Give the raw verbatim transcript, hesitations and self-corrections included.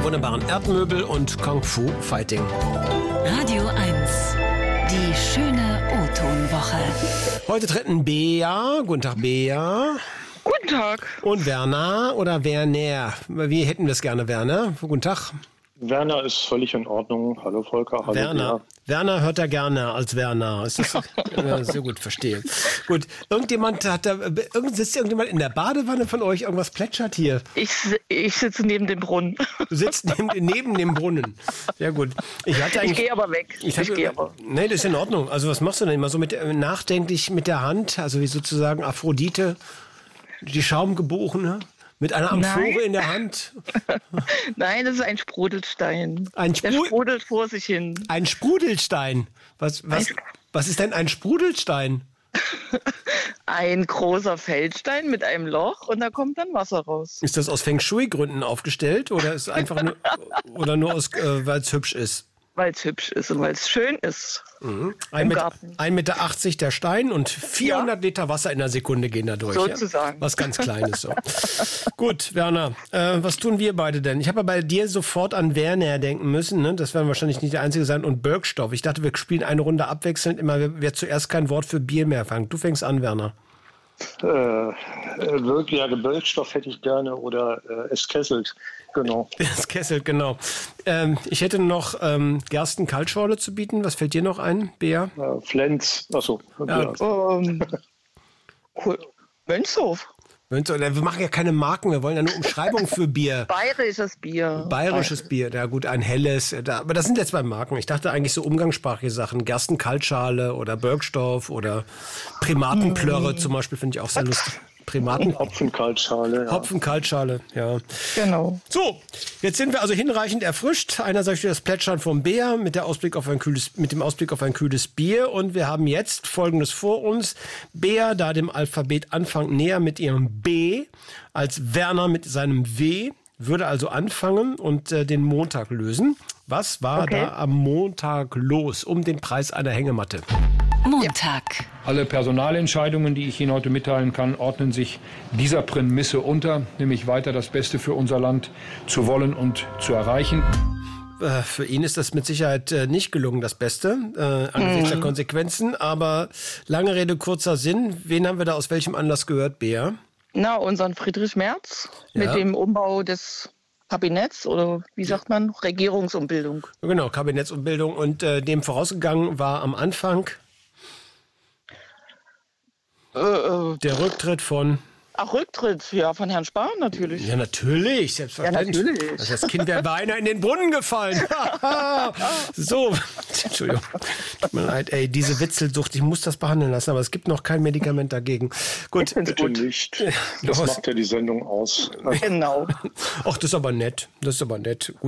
wunderbaren Erdmöbel und Kung Fu Fighting. Radio eins. Die schöne O-Ton-Woche. Heute treten Bea. Guten Tag, Bea. Guten Tag. Und Werner oder Werner. Wie hätten wir es gerne, Werner? Guten Tag. Werner ist völlig in Ordnung. Hallo Volker, hallo Werner. Bea. Werner hört er gerne als Werner. Ist das ja, sehr gut, verstehe. Gut, irgendjemand hat da, irgend, sitzt irgendjemand in der Badewanne von euch? Irgendwas plätschert hier. Ich, ich sitze neben dem Brunnen. Du sitzt neben, neben dem Brunnen. Sehr gut. Ich, hatte ich gehe aber weg. Ich, ich hatte, gehe aber. Nee, das ist in Ordnung. Also was machst du denn immer so mit nachdenklich mit der Hand? Also wie sozusagen Aphrodite, die Schaumgebogene? Mit einer Amphore Nein. in der Hand? Nein, das ist ein Sprudelstein. Ein Spru- der sprudelt vor sich hin. Ein Sprudelstein? Was, was, was ist denn ein Sprudelstein? Ein großer Feldstein mit einem Loch und da kommt dann Wasser raus. Ist das aus Feng Shui-Gründen aufgestellt oder ist einfach nur, oder nur aus, äh, weil es hübsch ist? Weil es hübsch ist und weil es schön ist. Mhm. ein Meter achtzig der Stein und vierhundert ja. Liter Wasser in der Sekunde gehen da durch. Sozusagen. Ja? Was ganz Kleines so. Gut, Werner, äh, was tun wir beide denn? Ich habe bei dir sofort an Werner denken müssen. Ne? Das werden wahrscheinlich nicht der Einzige sein. Und Birkstoff. Ich dachte, wir spielen eine Runde abwechselnd. Immer wer zuerst kein Wort für Bier mehr fängt. Du fängst an, Werner. Äh, wirklich, ja, Birkstoff hätte ich gerne oder äh, es kesselt. Genau. Es kesselt, genau. Ähm, ich hätte noch ähm, Gersten-Kaltschorle zu bieten. Was fällt dir noch ein, Bea? Äh, Flens. Achso. Ja. Ähm, cool. Mönchshof. Wir machen ja keine Marken, wir wollen ja nur Umschreibung für Bier. Bayerisches Bier. Bayerisches Bier, ja gut, ein helles. Da, aber das sind jetzt zwei Marken. Ich dachte eigentlich so umgangssprachliche Sachen. Gersten-Kaltschale oder Birkstoff oder Primatenplörre mm. zum Beispiel finde ich auch sehr lustig. Primaten. Hopfenkaltschale. Ja. Hopfenkaltschale, ja. Genau. So, jetzt sind wir also hinreichend erfrischt. Einerseits das Plätschern vom Bär mit, der Ausblick auf ein kühles, mit dem Ausblick auf ein kühles Bier. Und wir haben jetzt Folgendes vor uns. Bea, da dem Alphabet Anfang näher mit ihrem B, als Werner mit seinem W, würde also anfangen und äh, den Montag lösen. Was war okay. da am Montag los um den Preis einer Hängematte? Montag. Alle Personalentscheidungen, die ich Ihnen heute mitteilen kann, ordnen sich dieser Prämisse unter, nämlich weiter das Beste für unser Land zu wollen und zu erreichen. Äh, für ihn ist das mit Sicherheit äh, nicht gelungen, das Beste, äh, angesichts mhm. der Konsequenzen. Aber lange Rede, kurzer Sinn. Wen haben wir da aus welchem Anlass gehört, Bea? Na, unseren Friedrich Merz ja. mit dem Umbau des Kabinetts oder wie sagt man? Regierungsumbildung. Genau, Kabinettsumbildung. Und äh, dem vorausgegangen war am Anfang Äh, äh, der Rücktritt von... Ach, Rücktritt, ja, von Herrn Spahn natürlich. Ja, natürlich, selbstverständlich. Ja, natürlich. Also das Kind wäre beinahe in den Brunnen gefallen. So, Entschuldigung. Tut mir leid, ey, diese Witzelsucht, ich muss das behandeln lassen, aber es gibt noch kein Medikament dagegen. Gut. Bitte gut. Nicht. Das macht ja die Sendung aus. Genau. Ach, das ist aber nett. Das ist aber nett. Gut.